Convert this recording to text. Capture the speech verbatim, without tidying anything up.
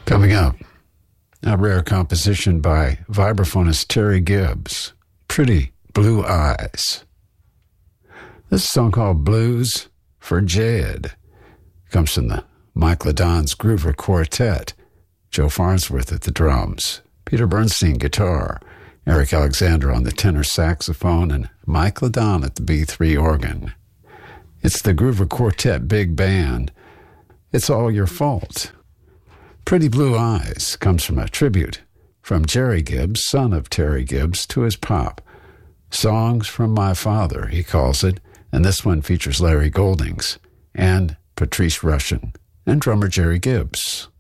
Coming up, a rare composition by vibraphonist Terry Gibbs, Pretty Blue Eyes. This is a song called Blues for Jed. It comes from the Mike LaDon's Groover Quartet, Joe Farnsworth at the drums, Peter Bernstein guitar, Eric Alexander on the tenor saxophone, and Mike LaDon at the B three organ. It's the Groover Quartet Big Band. It's All Your Fault. Pretty Blue Eyes comes from a tribute from Jerry Gibbs, son of Terry Gibbs, to his pop. Songs from My Father, he calls it, and this one features Larry Goldings and Patrice Rushen and drummer Jerry Gibbs.